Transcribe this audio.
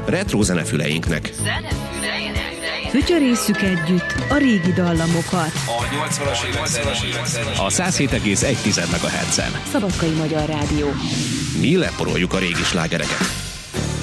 retro zenefüleinknek. Fütyörésszük együtt a régi dallamokat. A 80-as évek. A 107,1 MHz-en. Szabadkai Magyar Rádió. Mi leporoljuk a régi slágereket.